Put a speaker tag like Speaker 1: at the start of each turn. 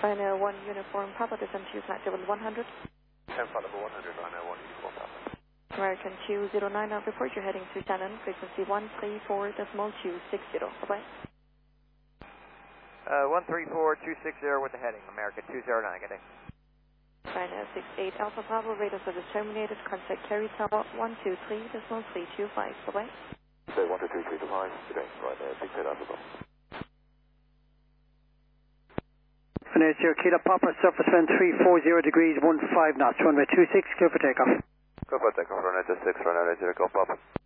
Speaker 1: Ryanair 1 Uniform Papa, descend to flight level 100.
Speaker 2: 10 flight level 100, Ryanair 1 Uniform Papa.
Speaker 1: American 209, now report you're heading to Shannon, frequency 134.260. Bye-bye.
Speaker 3: 134.260 with the heading, American 209, good day.
Speaker 1: Ryanair 68 Alpha Bravo, radar service terminated, contact Kerry Tower 123.325. Bye-bye.
Speaker 2: Say 123.325, good day, Ryanair 68 Alpha Bravo.
Speaker 4: Ryanair 0 Kilo Papa, surface wind 340 degrees, 15 knots, runway 26, clear for takeoff.
Speaker 2: Go for takeoff, Ryanair 6, Ryanair 0 Golf Papa.